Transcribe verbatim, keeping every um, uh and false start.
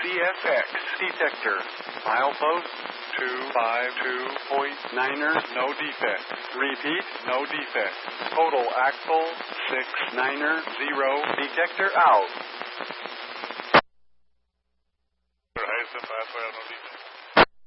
F X detector. Milepost two five two point niner, no defect. Repeat, no defect. Total axle six niner zero, detector out. Ahí se fue, no defect.